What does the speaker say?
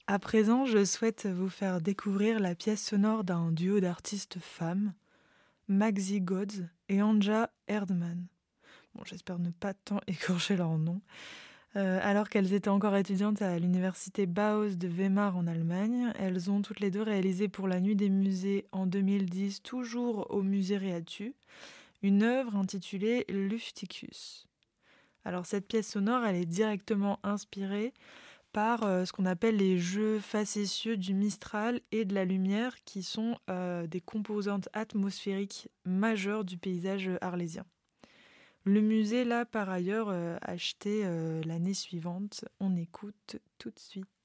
À présent, je souhaite vous faire découvrir la pièce sonore d'un duo d'artistes femmes, Maxi Gods et Anja Erdmann. Bon, j'espère ne pas tant écorcher leur nom. Alors qu'elles étaient encore étudiantes à l'université Bauhaus de Weimar en Allemagne, elles ont toutes les deux réalisé pour la Nuit des musées en 2010, toujours au musée Réatu, une œuvre intitulée Lufticus. Alors cette pièce sonore, elle est directement inspirée par ce qu'on appelle les jeux facétieux du Mistral et de la lumière, qui sont des composantes atmosphériques majeures du paysage arlésien. Le musée l'a par ailleurs acheté l'année suivante. On écoute tout de suite.